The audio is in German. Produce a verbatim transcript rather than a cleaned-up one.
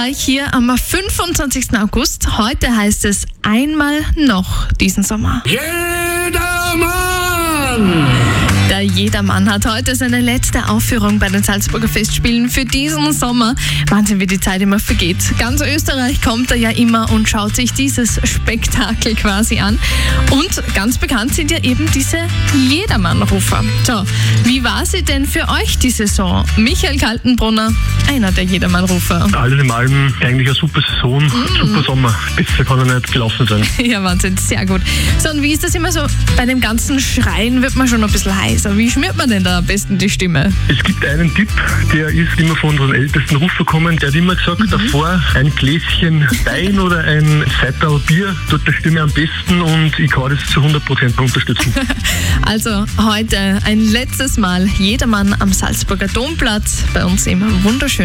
Österreich hier am fünfundzwanzigsten August. Heute heißt es einmal noch diesen Sommer. Jedermann! Der Jedermann hat heute seine letzte Aufführung bei den Salzburger Festspielen für diesen Sommer. Wahnsinn, wie die Zeit immer vergeht. Ganz Österreich kommt da ja immer und schaut sich dieses Spektakel quasi an. Und ganz bekannt sind ja eben diese Jedermann-Rufer. So, wie war sie denn für euch die Saison? Michael Kaltenbrunner, einer der Jedermann-Rufer. Alles in allem eigentlich eine super Saison, mm. super Sommer. Besser kann er nicht gelaufen sein. Ja, Wahnsinn, sehr gut. So, und wie ist das immer so? Bei dem ganzen Schreien wird man schon ein bisschen heiß. Wie schmiert man denn da am besten die Stimme? Es gibt einen Tipp, der ist immer von unseren ältesten Rufer gekommen. Der hat immer gesagt, mhm. davor ein Gläschen Wein oder ein Seital Bier tut der Stimme am besten, und ich kann das zu hundert Prozent unterstützen. Also heute ein letztes Mal Jedermann am Salzburger Domplatz bei uns im wunderschönen